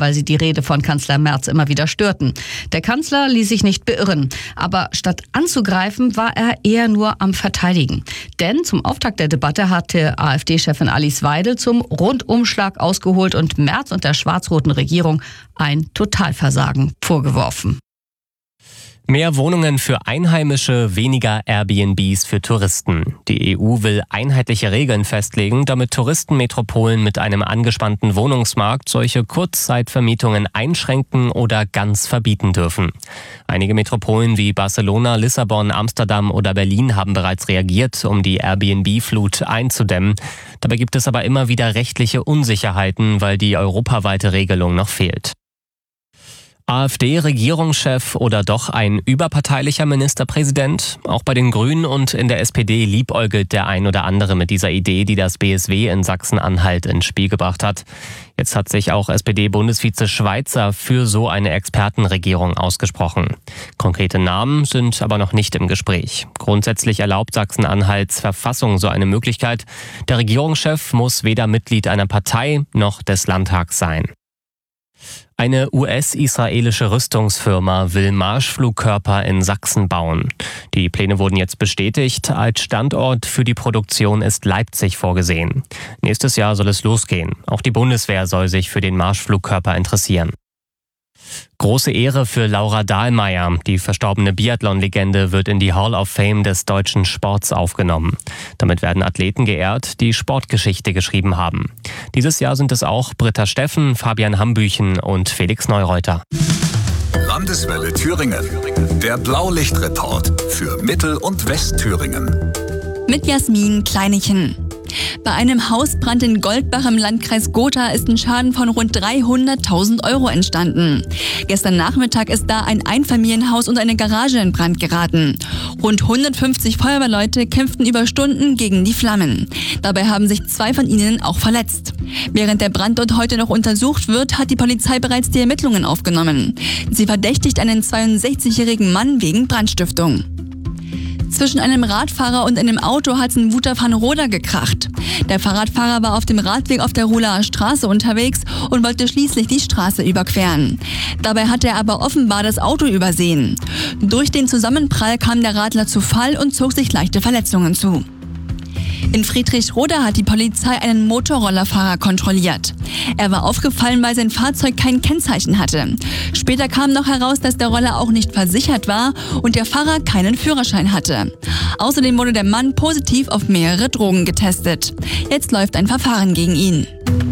weil sie die Rede von Kanzler Merz immer wieder störten. Der Kanzler ließ sich nicht beirren. Aber statt anzugreifen, war er eher nur am Verteidigen. Denn zum Auftakt der Debatte hatte AfD-Chefin Alice Weidel zum Rundumschlag ausgeholt und Merz und der schwarz-roten Regierung ein Totalversagen vorgeworfen. Mehr Wohnungen für Einheimische, weniger Airbnbs für Touristen. Die EU will einheitliche Regeln festlegen, damit Touristenmetropolen mit einem angespannten Wohnungsmarkt solche Kurzzeitvermietungen einschränken oder ganz verbieten dürfen. Einige Metropolen wie Barcelona, Lissabon, Amsterdam oder Berlin haben bereits reagiert, um die Airbnb-Flut einzudämmen. Dabei gibt es aber immer wieder rechtliche Unsicherheiten, weil die europaweite Regelung noch fehlt. AfD-Regierungschef oder doch ein überparteilicher Ministerpräsident? Auch bei den Grünen und in der SPD liebäugelt der ein oder andere mit dieser Idee, die das BSW in Sachsen-Anhalt ins Spiel gebracht hat. Jetzt hat sich auch SPD-Bundesvize Schweizer für so eine Expertenregierung ausgesprochen. Konkrete Namen sind aber noch nicht im Gespräch. Grundsätzlich erlaubt Sachsen-Anhalts Verfassung so eine Möglichkeit. Der Regierungschef muss weder Mitglied einer Partei noch des Landtags sein. Eine US-israelische Rüstungsfirma will Marschflugkörper in Sachsen bauen. Die Pläne wurden jetzt bestätigt. Als Standort für die Produktion ist Leipzig vorgesehen. Nächstes Jahr soll es losgehen. Auch die Bundeswehr soll sich für den Marschflugkörper interessieren. Große Ehre für Laura Dahlmeier. Die verstorbene Biathlon-Legende wird in die Hall of Fame des deutschen Sports aufgenommen. Damit werden Athleten geehrt, die Sportgeschichte geschrieben haben. Dieses Jahr sind es auch Britta Steffen, Fabian Hambüchen und Felix Neureuter. Landeswelle Thüringen. Der Blaulichtreport für Mittel- und Westthüringen. Mit Jasmin Kleinichen. Bei einem Hausbrand in Goldbach im Landkreis Gotha ist ein Schaden von rund 300.000 € entstanden. Gestern Nachmittag ist da ein Einfamilienhaus und eine Garage in Brand geraten. Rund 150 Feuerwehrleute kämpften über Stunden gegen die Flammen. Dabei haben sich 2 von ihnen auch verletzt. Während der Brandort heute noch untersucht wird, hat die Polizei bereits die Ermittlungen aufgenommen. Sie verdächtigt einen 62-jährigen Mann wegen Brandstiftung. Zwischen einem Radfahrer und einem Auto hat es in Wutach-Van-Roda gekracht. Der Fahrradfahrer war auf dem Radweg auf der Ruhlaer Straße unterwegs und wollte schließlich die Straße überqueren. Dabei hat er aber offenbar das Auto übersehen. Durch den Zusammenprall kam der Radler zu Fall und zog sich leichte Verletzungen zu. In Friedrichroda hat die Polizei einen Motorrollerfahrer kontrolliert. Er war aufgefallen, weil sein Fahrzeug kein Kennzeichen hatte. Später kam noch heraus, dass der Roller auch nicht versichert war und der Fahrer keinen Führerschein hatte. Außerdem wurde der Mann positiv auf mehrere Drogen getestet. Jetzt läuft ein Verfahren gegen ihn.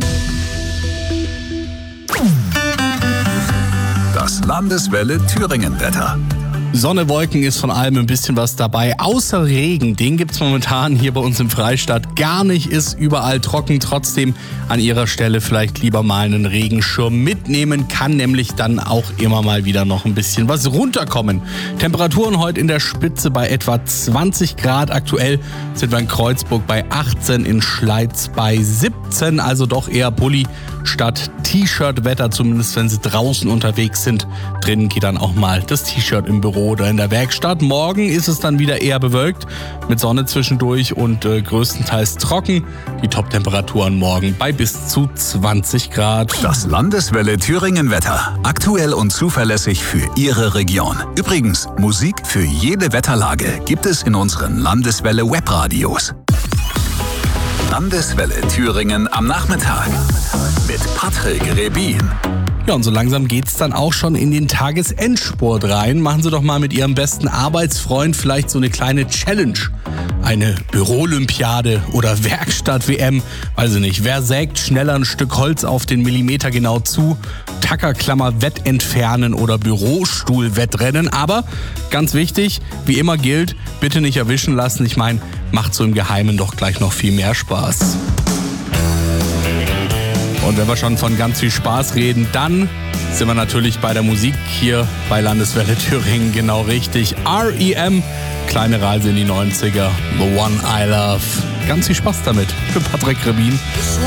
Das Landeswelle Thüringen-Wetter. Sonne, Wolken ist von allem ein bisschen was dabei, außer Regen. Den gibt's momentan hier bei uns im Freistaat gar nicht, ist überall trocken. Trotzdem an ihrer Stelle vielleicht lieber mal einen Regenschirm mitnehmen, kann nämlich dann auch immer mal wieder noch ein bisschen was runterkommen. Temperaturen heute in der Spitze bei etwa 20 Grad. Aktuell sind wir in Kreuzburg bei 18, in Schleiz bei 17, also doch eher Pulli statt T-Shirt-Wetter, zumindest wenn Sie draußen unterwegs sind. Drinnen geht dann auch mal das T-Shirt im Büro oder in der Werkstatt. Morgen ist es dann wieder eher bewölkt, mit Sonne zwischendurch und größtenteils trocken. Die Top-Temperaturen morgen bei bis zu 20 Grad. Das Landeswelle Thüringen-Wetter. Aktuell und zuverlässig für Ihre Region. Übrigens, Musik für jede Wetterlage gibt es in unseren Landeswelle Webradios. Landeswelle Thüringen am Nachmittag mit Patrick Rebin. Ja, und so langsam geht's dann auch schon in den Tagesendspurt rein. Machen Sie doch mal mit Ihrem besten Arbeitsfreund vielleicht so eine kleine Challenge. Eine Büro-Olympiade oder Werkstatt-WM. Weiß ich nicht, wer sägt schneller ein Stück Holz auf den Millimeter genau zu? Tackerklammer Wettentfernen oder Bürostuhl-Wettrennen. Aber ganz wichtig, wie immer gilt, bitte nicht erwischen lassen. Ich meine, macht so im Geheimen doch gleich noch viel mehr Spaß. Und wenn wir schon von ganz viel Spaß reden, dann sind wir natürlich bei der Musik hier bei Landeswelle Thüringen genau richtig. R.E.M., kleine Reise in die 90er, The One I Love. Ganz viel Spaß damit für Patrick Rebin.